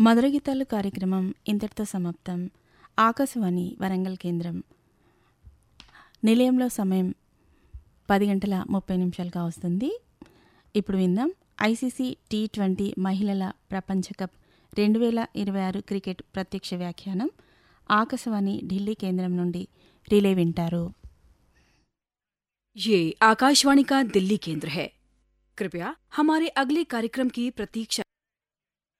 మధుర గీతాలు కార్యక్రమం ఇంతటితో సమాప్తం. ఆకాశవాణి వరంగల్ కేంద్రం. నిలయంలో సమయం 10:30 వస్తుంది. ఇప్పుడు విందాం ఐసీసీ T20 మహిళల ప్రపంచ కప్ 2026 క్రికెట్ ప్రత్యక్ష వ్యాఖ్యానం. ఆకాశవాణి ఢిల్లీ కేంద్రం నుండి రిలే వింటారు. ये आकाशवाणी का दिल्ली केंद्र है. कृपया हमारे अगले कार्यक्रम की प्रतीक्षा